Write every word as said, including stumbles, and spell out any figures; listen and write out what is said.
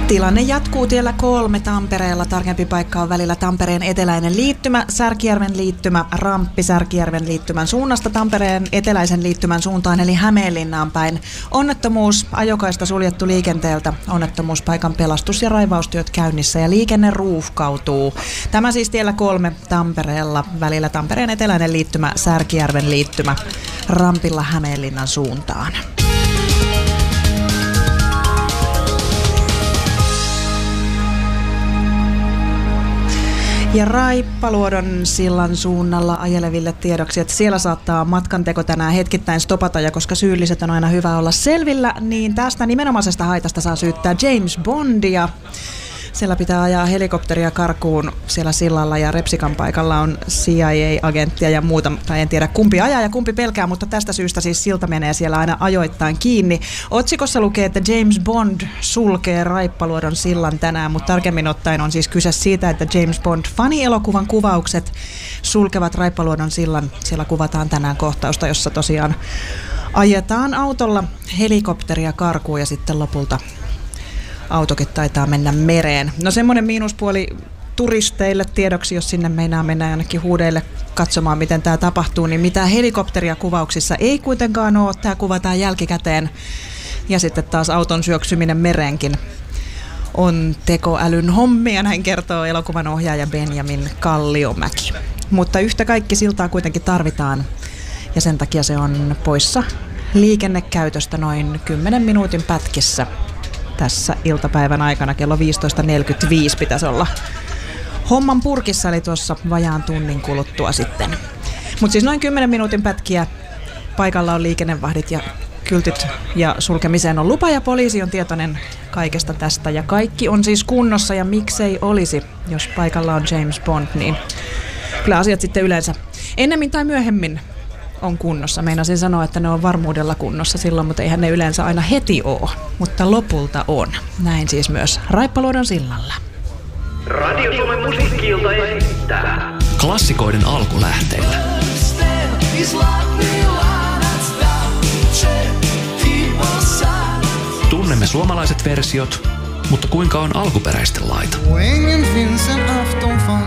Tilanne jatkuu tiellä kolme Tampereella. Tarkempi paikka on välillä Tampereen eteläinen liittymä, Särkijärven liittymä, Ramppi Särkijärven liittymän suunnasta Tampereen eteläisen liittymän suuntaan eli Hämeenlinnaan päin. Onnettomuus, ajokaista suljettu liikenteeltä, onnettomuuspaikan pelastus- ja raivaustyöt käynnissä ja liikenne ruuhkautuu. Tämä siis tiellä kolme Tampereella välillä Tampereen eteläinen liittymä, Särkijärven liittymä, Rampilla Hämeenlinnan suuntaan. Ja Raippaluodon sillan suunnalla ajeleville tiedoksi, että siellä saattaa matkanteko tänään hetkittäin stopata, ja koska syylliset on aina hyvä olla selvillä, niin tästä nimenomaisesta haitasta saa syyttää James Bondia. Siellä pitää ajaa helikopteria karkuun siellä sillalla ja Repsikan paikalla on C I A-agenttia ja muuta, tai en tiedä kumpi ajaa ja kumpi pelkää, mutta tästä syystä siis silta menee siellä aina ajoittain kiinni. Otsikossa lukee, että James Bond sulkee Raippaluodon sillan tänään, mutta tarkemmin ottaen on siis kyse siitä, että James Bond -fanielokuvan kuvaukset sulkevat Raippaluodon sillan. Siellä kuvataan tänään kohtausta, jossa tosiaan ajetaan autolla helikopteria karkuun ja sitten lopulta autokin taitaa mennä mereen. No semmoinen miinuspuoli turisteille tiedoksi, jos sinne meinaa mennä ainakin huudeille katsomaan, miten tämä tapahtuu, niin mitään helikopteria kuvauksissa ei kuitenkaan ole. Tämä kuvataan jälkikäteen. Ja sitten taas auton syöksyminen mereenkin on tekoälyn hommia, näin kertoo elokuvan ohjaaja Benjamin Kalliomäki. Mutta yhtä kaikki siltaa kuitenkin tarvitaan ja sen takia se on poissa liikennekäytöstä noin kymmenen minuutin pätkissä. Tässä iltapäivän aikana kello viisitoista neljäkymmentäviisi pitäisi olla homman purkissa, eli tuossa vajaan tunnin kuluttua sitten. Mutta siis noin kymmenen minuutin pätkiä, paikalla on liikennevahdit ja kyltit ja sulkemiseen on lupa ja poliisi on tietoinen kaikesta tästä. Ja kaikki on siis kunnossa ja miksei olisi, jos paikalla on James Bond, niin kyllä asiat sitten yleensä ennemmin tai myöhemmin on kunnossa. Meinasin sanoa, että ne on varmuudella kunnossa silloin, mutta eihän ne yleensä aina heti ole. Mutta lopulta on. Näin siis myös Raippaluodon sillalla. Radio Suomen musiikki-ilta esittää klassikoiden alkulähteillä. Tunnemme suomalaiset versiot, mutta kuinka on alkuperäisten laita?